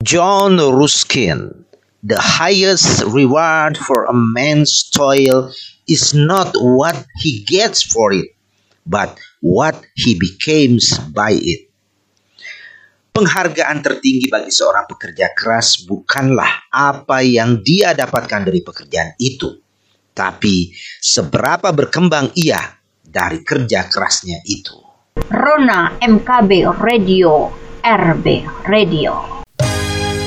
John Ruskin, the highest reward for a man's toil is not what he gets for it, but what he becomes by it. Penghargaan tertinggi bagi seorang pekerja keras bukanlah apa yang dia dapatkan dari pekerjaan itu, tapi seberapa berkembang ia dari kerja kerasnya itu. Rona MKB Radio, RB Radio.